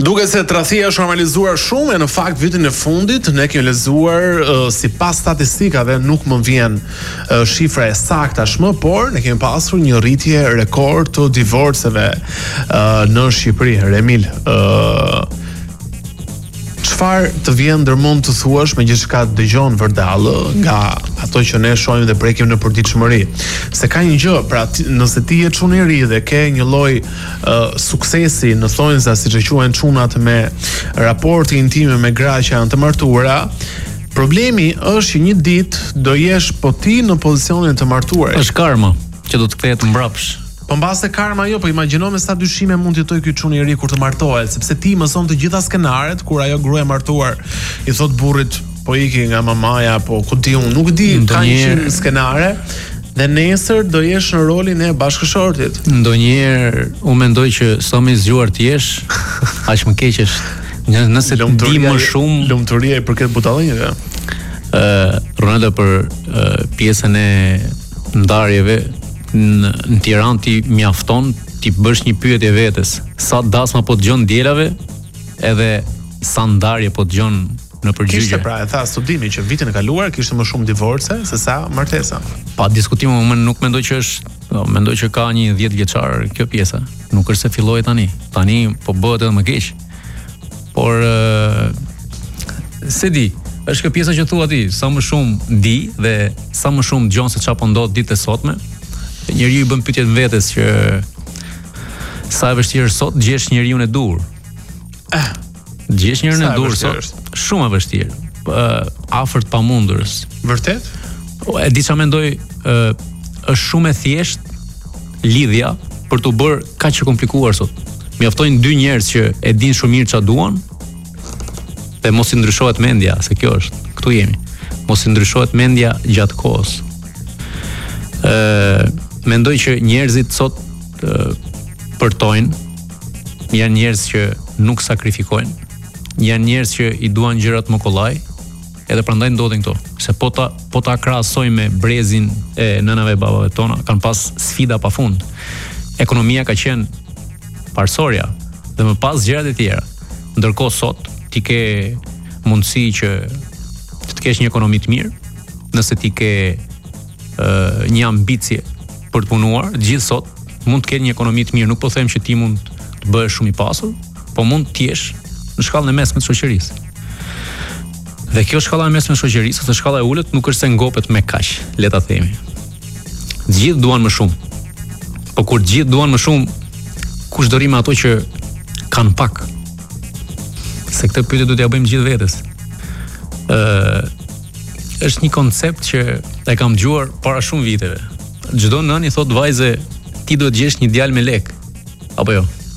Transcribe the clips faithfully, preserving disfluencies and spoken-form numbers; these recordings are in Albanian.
Duke se tradhia është normalizuar shumë e në fakt vitin e fundit ne kemi lexuar uh, sipas statistikave nuk më vjen uh, shifra e saktë tashmë, por ne kemi pasur një rritje rekord të divorceve uh, në Shqipëri. Remil, uh, çfarë të vjen ndërmend të thuash me gjithçka dëgjon vërdallë nga ato që ne shohim dhe prekim në përditshmëri? Se ka një gjë, pra nëse ti je çun i ri dhe ke një lloj uh, suksesi në thonjza siç e quhen çunat me raporte intime me gra që janë të martuara, problemi është që një ditë do jesh po ti në pozicionin të martuar. Është karma që do të kthehet mbrapsh. Po mbase karma jo, po imagjino me sa dyshime mund të jetojë ky çun i ri kur të martohet, sepse ti mëson të gjitha skenaret kur ajo gruaja e martuar i thot burrit po iki nga mamaja, po ku di unë, nuk di, ka një skenare dhe nesër do jesh në rolin e bashkëshortit. Ndonjëherë unë mendoj që sa më i zgjuar të jesh, aq më keq është. Nëse të di më shumë, lumturia i përket butallënjeve. Ë Ronaldo për uh, pjesën e ndarjeve në, në Tiranë ti mjafton ti bësh një pyetje vetes, sa dasma po dëgjon dielave edhe sa ndarje po dëgjon në përgjigje. Kishte pra e tha studimi që vitin e kaluar kishte më shumë divorce se sa martesa. Pa diskutim, unë nuk mendoj që është, no, mendoj që ka një dhjetë vjeçar kjo pjesa. Nuk është se filloi tani. Tani po bëhet edhe më keq. Por uh, se di, është kjo pjesa që thua ti, sa më shumë di dhe sa më shumë dëgjon se çfarë po ndodh ditët e sotme. Njeriu i bën pyetje vetes që sa e vështirë sot gjesh njeriu e dur. Eh, gjesh njeriu e dur sot, shumë e vështirë. Uh, afër të pamundurës. Vërtet? E di çfarë mendoj, uh, është shumë e thjeshtë lidhja për të bërë kaq të komplikuar sot. Mjaftojnë dy njerëz që e dinë shumë mirë çfarë duan dhe mos i ndryshohet mendja, se kjo është, këtu jemi. Mos i ndryshohet mendja gjatë kohës. Ë uh, Mendoj që njerëzit sot uh, përtojnë, janë njerëz që nuk sakrifikojnë, janë njerëz që i duan gjërat më kollaj, edhe prandaj ndodhin këto. Se po ta po ta krahasoj me brezin e nënave e babave tona, kanë pas sfida pafund. Ekonomia ka qenë parsorja dhe më pas gjërat e tjera. Ndërkohë sot ti ke mundësi që të kesh një ekonomi të mirë, nëse ti ke uh, një ambicie për të punuar, gjithë sot mund të ketë një ekonomi të mirë. Nuk po them që ti mund të bëhesh shumë i pasur, po mund të jesh në shkallën e mesme të shoqërisë. Dhe kjo shkalla e mesme të shoqërisë, ose shkalla e ulët, nuk është se ngopet me kaq, le ta themi. Të gjithë duan më shumë. Po kur të gjithë duan më shumë, kush do rrim ato që kanë pak? Se këtë pyetje do t'ja bëjmë gjithë vetes. Ë është një koncept që e kam dëgjuar para shumë viteve. Çdo nën i thot vajze, ti duhet gjesh një djalë me lek. Apo jo?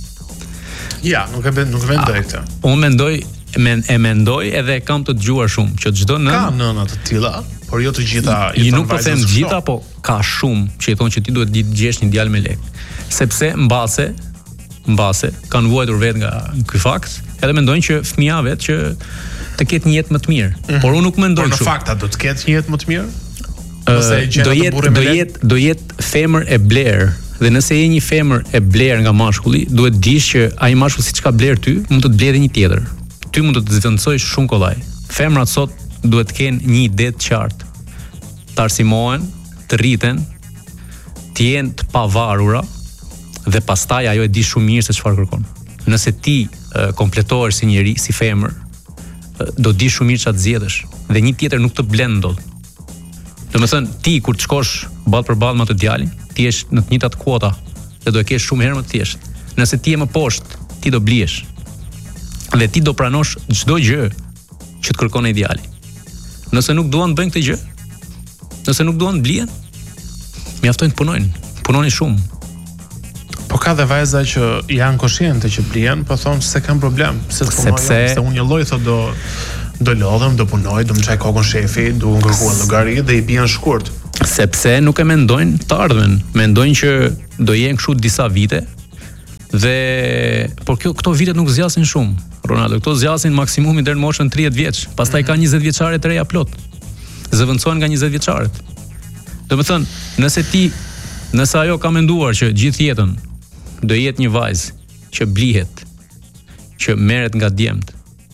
Ja, nuk e bën, nuk mendoj këtë. Unë mendoj, men, e mendoj edhe kam të dëgjuar shumë që çdo nën ka nëna të tilla, por jo të gjitha. I nuk po them gjitha, po ka shumë që i thonë që ti duhet të gjesh një djalë me lek. Sepse mbase, mbase kanë vuajtur vetë nga ky fakt, edhe mendojnë që fëmia vet që të ketë një jetë më të mirë. Mm-hmm. Por unë nuk mendoj kështu. Por në fakt do të ketë një jetë më të mirë? Uh, do jetë do jetë do jetë femër e blerë, dhe nëse je një femër e blerë nga mashkulli, duhet dish që ai mashkull siç ka blerë ty, mund të të blerë një tjetër. Ty mund të të zvendësoj shumë kollaj. Femrat sot duhet të kenë një ide të qartë. Të arsimohen, të rriten, të jenë të pavarura dhe pastaj ajo e di shumë mirë se çfarë kërkon. Nëse ti uh, kompletohesh si njeri, si femër, uh, do di shumë mirë çfarë zgjedhësh dhe një tjetër nuk të blen dot. Do të thënë, ti kur të shkosh ballë për ballë me atë djalin, ti je në të njëjtat kuota dhe do e kesh shumë herë më të thjeshtë. Nëse ti je më poshtë, ti do blihesh. Dhe ti do pranosh çdo gjë që të kërkon ai djali. Nëse nuk duan të bëjnë këtë gjë, nëse nuk duan të blihen, mjaftojnë të punojnë. Punoni shumë. Po ka dhe vajza që janë konsciente që blihen, po thonë se kanë problem, se të punojnë, sepse se unë një lloj thotë do do lodhem, do punoj, do më çaj kokën shefi, do ngërkuar llogari dhe i bien shkurt. Sepse nuk e mendojnë të ardhmen, mendojnë që do jenë kështu disa vite dhe por kjo këto vitet nuk zgjasin shumë. Ronaldo, këto zgjasin maksimumi deri në moshën tridhjetë vjeç, pastaj ka njëzet vjeçare të reja plot. Zëvendësohen nga njëzet vjeçaret. Do të thënë, nëse ti, nëse ajo ka menduar që gjithë jetën do jetë një vajzë që blihet, që merret nga djemt,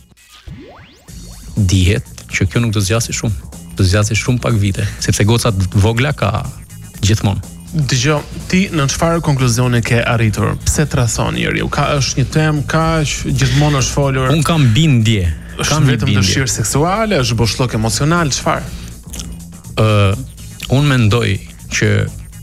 dihet që kjo nuk do zgjasë shumë. Do zgjasë shumë pak vite, sepse gocat vogla ka gjithmonë. Dgjoj, ti në çfarë konkluzioni ke arritur? Pse trason njeriu? Ka është një temë kaq gjithmonë është folur. Un kam bindje. Kam vetëm dëshirë seksuale, është boshllok emocional, çfarë? Ë, uh, un mendoj që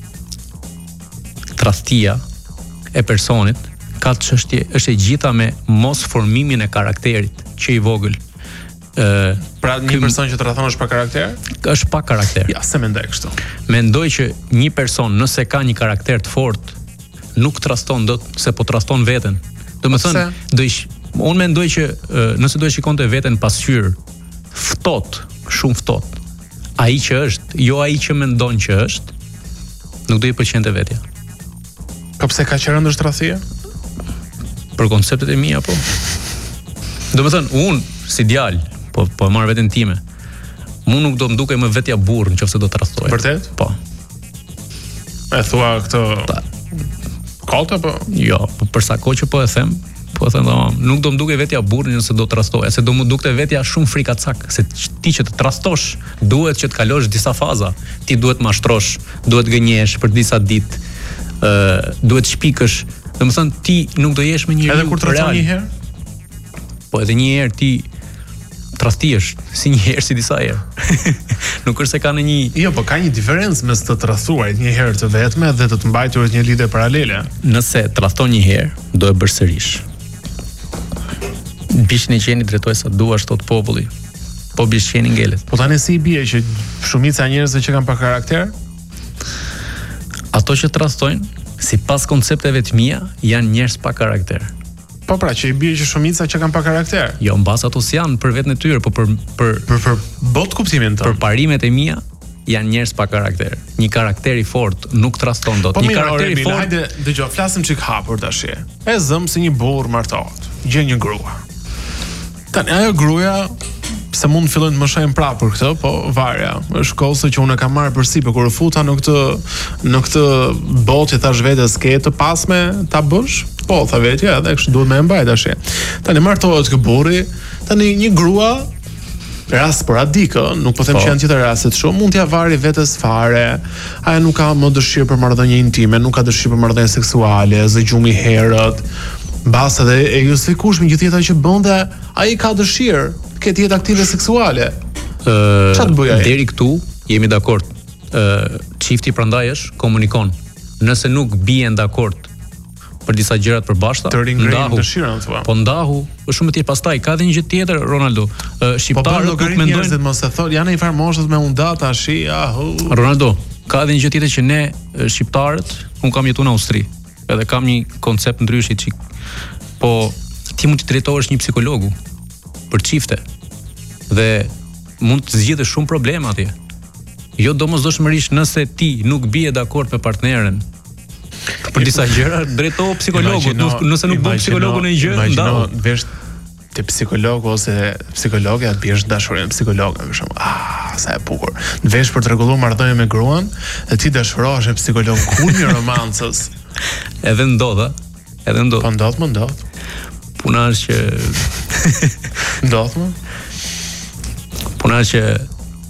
tradhtia e personit ka çështje, është e gjitha me mos formimin e karakterit që i vogël. Ë, pra një person që tradhon është pa karakter? Është pa karakter. Ja, se mendoj kështu. Mendoj që një person nëse ka një karakter të fortë, nuk traston dot, se po traston veten. Domethënë, do ish, unë mendoj që nëse do të shikonte veten pasqyr, ftohtë, shumë ftohtë, ai që është, jo ai që mendon që është, nuk do i pëlqente vetja. Po pse ka që rëndë tradhtia? Për konceptet e mia, po. Domethënë, unë si djalë, po po e marr veten time. Mu nuk do më dukej më vetja burr nëse do të tradhtoj. Vërtet? Po. E thua këtë kolta po? Jo, po për sa kohë që po e them, po e them, nuk do më dukej vetja burr nëse do të tradhtoj, se do më dukte vetja shumë frikacak, se ti që të tradhtosh, duhet që të kalosh disa faza. Ti duhet mashtrosh, duhet gënjesh për disa ditë, ë uh, duhet shpikësh. Domethënë ti nuk do jesh me një edhe kur tradhton një herë? Po edhe një herë ti tradhtihesh si një herë si disa herë. Nuk është se ka në një. Jo, po ka një diferencë mes të tradhtuarit një herë të vetme dhe të të mbajturit një lidhje paralele. Nëse tradhton një herë, do e bësh sërish. Bishin e qeni drejtoj sa duash tot populli. Po bish qeni ngelet. Po tani si i bie që shumica e njerëzve që kanë pa karakter, ato që tradhtojnë, sipas koncepteve të mia, janë njerëz pa karakter. Po pra, që i bie që shumica që kanë pa karakter. Jo, mbas ato s'janë për vetën e tyre, po për për për për bot kuptimin tonë. Për parimet e mia janë njerëz pa karakter. Një karakter i fortë nuk traston dot. Po një karakter i fortë. Hajde, dëgjoj, flasim çik hapur tash. E zëm si një burr martohet. Gjen një grua. Tani ajo gruaja se mund të fillojnë të më shojnë prapë për këtë, po varja. Është kohë që unë e kam marrë përsipër kur u futa në këtë në këtë botë, thash vetes ke të pasme ta bësh. Po, tha vetja, edhe kështu duhet më e mbaj tash. Tani martohet ky burri, tani një grua rast sporadik, nuk po them që janë tjetër raste shumë, mund t'ia vari vetes fare. Ajo nuk ka më dëshirë për marrëdhënie intime, nuk ka dëshirë për marrëdhënie seksuale, zgjumi herët. Mbas edhe e justifikueshme gjithë jeta që bën dhe ai ka dëshirë të ketë jetë aktive seksuale. Ë, çfarë bëj ai? Deri këtu jemi dakord. Ë, çifti prandaj është komunikon. Nëse nuk bien dakord për disa gjëra të përbashkëta, ndahu dëshirën thua. Po ndahu, është shumë e tillë. Pastaj ka edhe një gjë tjetër, Ronaldo. Ë, shqiptarët nuk mendojnë se mos e thon, janë një farë moshës me unda tash, ahu. Ronaldo, ka edhe një gjë tjetër që ne shqiptarët, un kam jetuar në Austri, edhe kam një koncept ndryshe çik. Po ti mund të drejtohesh një psikologu për çifte dhe mund të zgjidhësh shumë probleme atje. Jo domosdoshmërisht nëse ti nuk bie dakord me partneren për disa gjëra, drejtohu psikologut, nëse nuk bën psikologu në një gjë, ndau. Vesh te psikologu ose psikologja të biesh dashurinë me psikologun, për shembull. Ah, sa e bukur. Vesh për të rregulluar marrëdhënie me gruan, dhe ti dashurohesh me psikolog kulmi i romancës. Edhe ndodha, edhe ndodh. Po ndodh, më ndodh. Puna është që ndodh më. Puna është që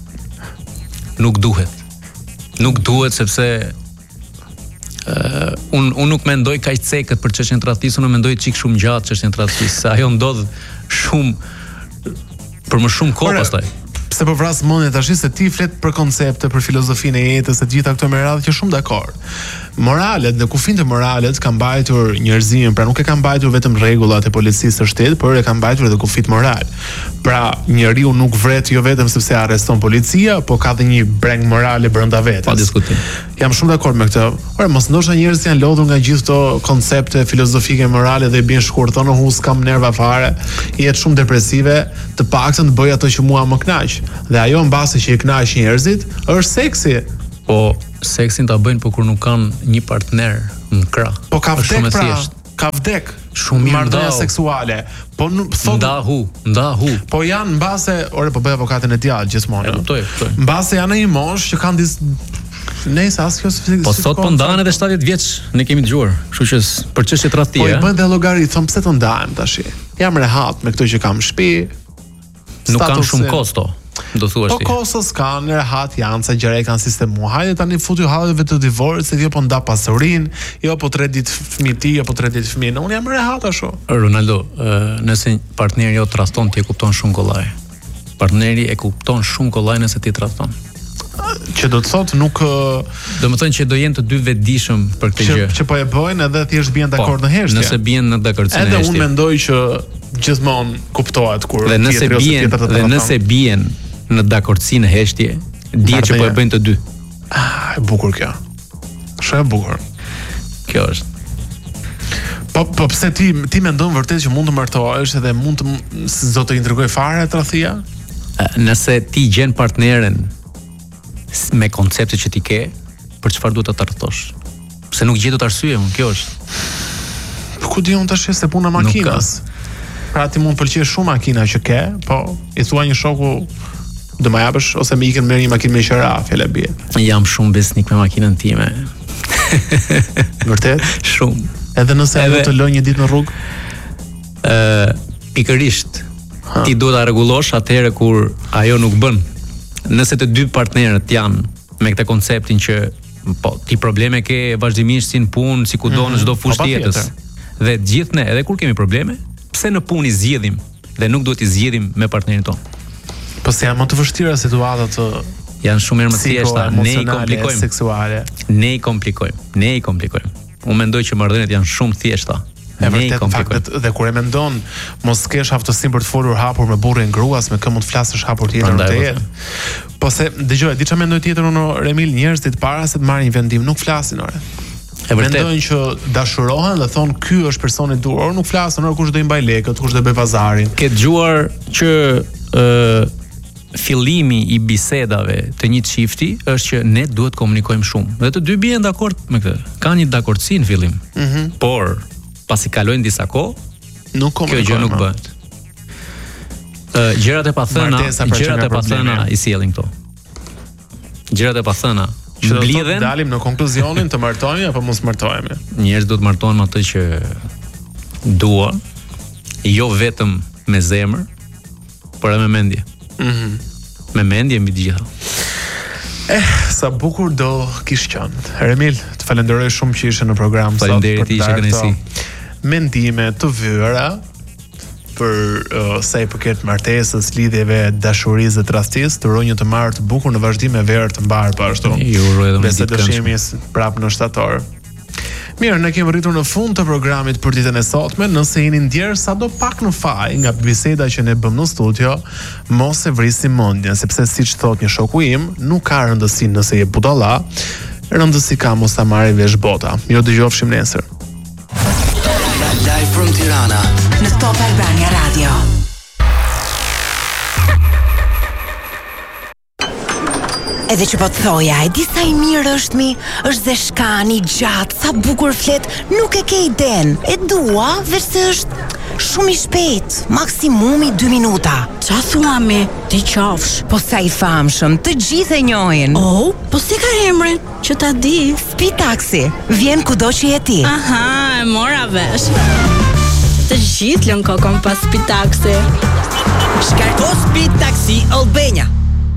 nuk duhet. Nuk duhet sepse Uh, un un nuk mendoj kaq cekët për çështjen e tradhtisë, unë mendoj çik shumë gjatë çështjen e tradhtisë, se ajo ndodh shumë për më shumë kohë pastaj. Pse po vras mendja tash se ti flet për koncepte, për filozofinë e jetës, e gjitha këto me radhë që shumë dakord. Moralet dhe kufijtë moralet kanë mbajtur njerëzimin, pra nuk e kanë mbajtur vetëm rregullat e policisë së shtetit, por e kanë mbajtur edhe kufit moral. Pra njeriu nuk vret jo vetëm sepse arreston policia, po ka edhe një breng morale brenda vetes. Pa diskutim. Jam shumë dakord me këtë. Ora mos ndoshta njerëzit janë lodhur nga gjithë këto koncepte filozofike morale dhe i bien shkurt, thonë hu s'kam nerva fare, jetë shumë depresive, të paktën të bëj ato që mua më kënaq. Dhe ajo mbasi që i kënaq njerëzit është seksi. Po seksin ta bëjnë po kur nuk kanë një partner në krah. Po ka vdek pra, ka vdek. Shumë marrëdhënie seksuale. Po thon ndahu, ndahu. Po janë mbase, ore po bëj avokatin e djallë gjithmonë. E kuptoj, kuptoj. Mbase janë në një moshë që kanë dis Nëse as kjo si po sot po ndahen edhe shtatëdhjetë vjeç, ne kemi dëgjuar. Kështu që për çështje tradhtie. Po i bën dhe llogari, thon pse të ndahem tash. Jam rehat me këto që kam në shtëpi. Nuk kanë shumë kosto, do thuash ti. Po kostos kanë, rehat janë, sa gjëra kanë sistemuar. Hajde tani futi hallëve të divorcit, jo po nda pasurinë, jo po tre ditë fëmijë ti, jo po tre ditë fëmijë. Unë jam rehat ashtu. Ronaldo, nëse partneri jot traston ti e kupton shumë kollaj. Partneri e kupton shumë kollaj nëse ti traston. Që do të thotë nuk do të thonë që do jenë të dy vetëdijshëm për këtë gjë. Që po e bëjnë edhe thjesht bien dakord në heshtje. Nëse bien në dakordsinë e heshtje. Edhe unë mendoj që gjithmonë kuptohet kur dhe nëse bien dhe nëse bien në dakordsinë e heshtje, dihet që po e bëjnë të dy. Ah, e bukur kjo. Është e bukur. Kjo është. Po po pse ti ti mendon vërtet që mund të martohesh edhe mund të do të intrigoj fare tradhtia? Nëse ti gjen partneren me konceptet që ti ke, për çfarë duhet ta tradhtosh? Pse nuk gjetot arsye, unë kjo është. Po ku di unë tash se puna makinës. Pra ti mund të pëlqej shumë makina që ke, po i thua një shoku do më japësh ose më ikën merr një makinë me qira, fjalë bie. Jam shumë besnik me makinën time. Vërtet? Shumë. Edhe nëse do të lë një ditë në rrugë? Ë, pikërisht. Ti duhet ta rregullosh atëherë kur ajo nuk bën. Nëse të dy partnerët janë me këtë konceptin që po ti probleme ke vazhdimisht si në punë, si kudo mm-hmm. në çdo fushë tjetër. Dhe të gjithë ne, edhe kur kemi probleme, pse në punë i zgjidhim dhe nuk duhet i zgjidhim me partnerin ton? Po se janë më të vështira situata të janë shumë herë më të thjeshta, ne i komplikojmë seksuale. Ne i komplikojmë, ne i komplikojmë. Unë mendoj që marrëdhëniet janë shumë të thjeshta. E vërtet fakt dhe kur e mendon mos kesh aftësinë për të folur hapur me burrin gruas, me kë mund të flasësh hapur tjetër në të jetë. Po se dëgjoj, di çfarë mendoj tjetër unë Remil, njerëzit para se të marrin një vendim nuk flasin ore. E vërtet mendojnë që dashurohen dhe thon ky është personi i duhur, nuk flasin ore kush do i mbaj lekët, kush do bëj pazarin. Ke dëgjuar që ë fillimi i bisedave të një çifti është që ne duhet të komunikojmë shumë. Dhe të dy bien dakord me këtë. Kanë një dakordsi në fillim. Mhm. Por pasi kalojnë disa kohë, nuk komunikojnë. Kjo gjë nuk bëhet. Ë gjërat e pathëna, gjërat e pathëna i sjellin këto. Gjërat e pathëna mblidhen. Dalim në konkluzionin të martohemi apo mos martohemi. Njerëzit do të martohen me atë që duan, jo vetëm me zemër, por edhe me mendje. Mhm. Me mendje mbi të gjitha. Eh, sa bukur do kish qenë. Remil, të falenderoj shumë që ishe në program. Faleminderit, ishe kënaqësi. Mendime të vyera për uh, sa i përket martesës, lidhjeve, dashurisë dhe tradhtisë, të uroj një të marrë të bukur në vazhdim me verë të mbar po ashtu. Ju uroj edhe një ditë të këndshme prapë në shtator. Mirë, ne kemi rritur në fund të programit për ditën e sotme. Nëse jeni ndjer sado pak në faj nga biseda që ne bëm në studio, mos e vrisni mendjen, sepse siç thot një shoku im, nuk ka rëndësi nëse je budalla, rëndësi ka mos ta marrë vesh bota. Mirë, dëgjofshim nesër. Live from Tirana në Top Albania Radio. Edhe që po të thoja, e di sa i mirë është mi, është dhe shkani, gjatë, sa bukur flet, nuk e ke iden. E dua, veç se është shumë i shpejt, maksimumi dy minuta. Qa thua mi, ti qafsh? Po sa i famshëm, të gjithë e njohin. Oh, po si ka emrin, që ta di? Speed Taxi, vjen kudo që je ti. Aha, e mora vesh. Të gjithë lën kokon pas Speed Taxi. Shkarko Speed Taxi Albania.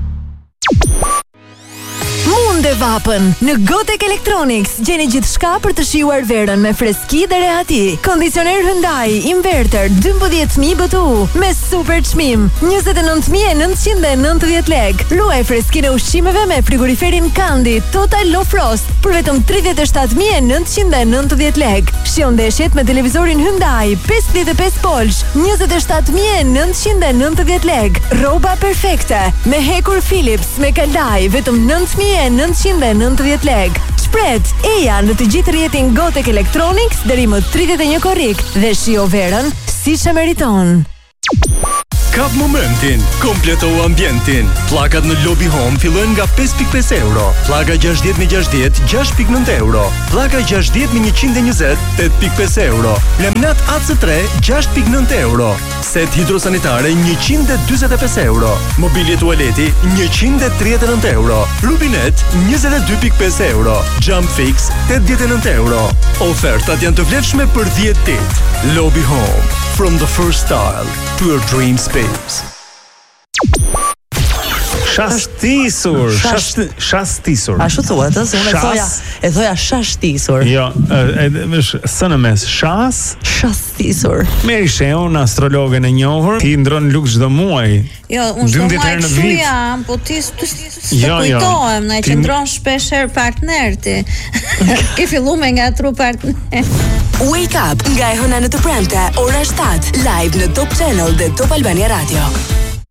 Munde vapën në Gotek Electronics. Gjeni gjithçka për të shijuar verën me freski dhe rehati. Kondicioner Hyundai inverter dymbëdhjetë mijë B T U me super çmim njëzet e nëntë mijë e nëntëqind e nëntëdhjetë lek. Luaj freskinë e ushqimeve me frigoriferin Kandi Total Low Frost për vetëm tridhjetë e shtatë mijë e nëntëqind e nëntëdhjetë lek. Shijon ndeshjet me televizorin Hyundai pesëdhjetë e pesë polsh njëzet e shtatë mijë e nëntëqind e nëntëdhjetë lek. Rroba perfekte me hekur Philips me kaldaj vetëm nëntë mijë e nëntëqind e nëntëdhjetë lek. Shpret, eja në të gjithë rrjetin Gotek Electronics deri më tridhjetë e një korrik dhe shijo verën siç e meriton. Kap momentin, kompleto ambientin. Pllakat në Lobby Home fillojnë nga pesë pikë pesë euro. Pllaka gjashtëdhjetë me gjashtëdhjetë, gjashtë pikë nëntë euro. Pllaka gjashtëdhjetë me njëqind e njëzet, tetë pikë pesë euro. Laminat A C tre, gjashtë pikë nëntë euro. Set hidrosanitare, njëqind e dyzet e pesë euro. Mobilje tualeti, njëqind e tridhjetë e nëntë euro. Rubinet, njëzet e dy pikë pesë euro. Jump Fix, tetëdhjetë e nëntë euro. Ofertat janë të vlefshme për dhjetë ditë. Lobby Home, from the first style to your dream space. Shastisur, shast, shastisur. Ashtu thuhet, ëh, se unë e thoja, e thoja shastisur. Jo, është së në mes, shas, shastisur. Meri Sheun, astrologen e njohur, ti ndron luk çdo muaj. Jo, unë çdo muaj kështu jam, po ti s'të kujtohem, na që ndron shpesh herë partner ti. Ke filluar me ngatru partner. Wake up nga e hëna në të premte, ora shtatë, live në Top Channel dhe Top Albania Radio.